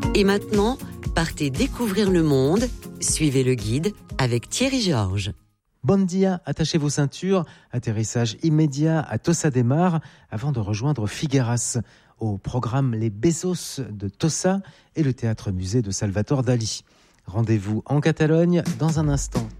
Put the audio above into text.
Et maintenant, partez découvrir le monde. Suivez le guide avec Thierry Georges. Bon dia, attachez vos ceintures. Atterrissage immédiat à Tossa de Mar avant de rejoindre Figueras. Au programme Les Bezos de Tossa et le théâtre-musée de Salvatore Dali. Rendez-vous en Catalogne dans un instant.